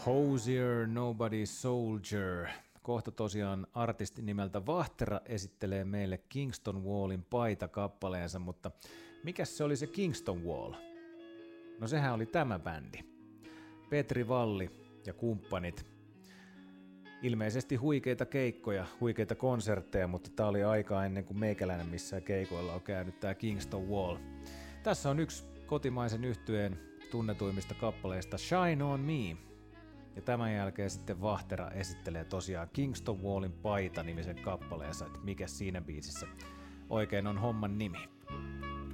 Hosier, Nobody Soldier. Kohta tosiaan artisti nimeltä Vahtera esittelee meille Kingston Wallin paita-kappaleensa, mutta mikäs se oli se Kingston Wall? No sehän oli tämä bändi. Petri Valli ja kumppanit. Ilmeisesti huikeita keikkoja, huikeita konsertteja, mutta tää oli aikaa ennen kuin meikäläinen missään keikoilla on käynyt tää Kingston Wall. Tässä on yksi kotimaisen yhtyeen tunnetuimmista kappaleista Shine on Me. Ja tämän jälkeen sitten Vahtera esittelee tosiaan Kingston Wallin paita-nimisen kappaleensa, että mikä siinä biisissä oikein on homman nimi.